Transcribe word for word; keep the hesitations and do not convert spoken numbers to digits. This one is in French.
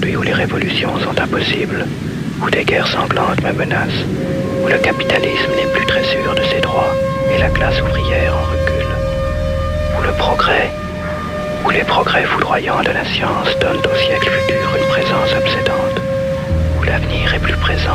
aujourd'hui où les révolutions sont impossibles, où des guerres sanglantes me menacent, où le capitalisme n'est plus très sûr de ses droits et la classe ouvrière en recul, où le progrès, où les progrès foudroyants de la science donnent au siècle futur une présence obsédante, où l'avenir est plus présent